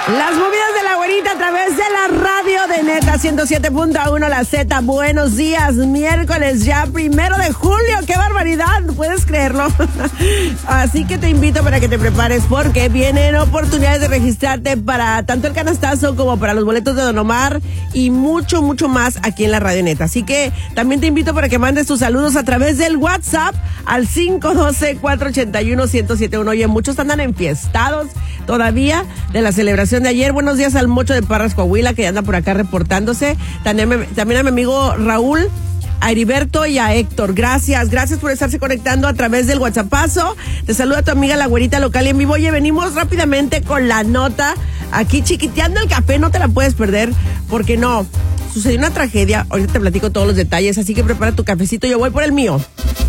Las movidas de la güerita a través de la radio de Neta 107.1 La Z. Buenos días, miércoles ya 1 de julio. ¡Qué barbaridad! ¿Puedes creerlo? Así que te invito para que te prepares porque vienen oportunidades de registrarte para tanto el canastazo como para los boletos de Don Omar y mucho, mucho más aquí en la radio Neta. Así que también te invito para que mandes tus saludos a través del WhatsApp al 512-481-1071. Oye, muchos andan enfiestados todavía de la celebración de ayer. Buenos días al Mocho de Parras, Coahuila, que anda por acá reportándose. También a mi amigo Raúl, a Heriberto y a Héctor. Gracias por estarse conectando a través del WhatsAppazo. Te saluda tu amiga la güerita local y en vivo. Oye, venimos rápidamente con la nota. Aquí chiquiteando el café, no te la puedes perder, porque no, sucedió una tragedia. Ahorita te platico todos los detalles, así que prepara tu cafecito, yo voy por el mío.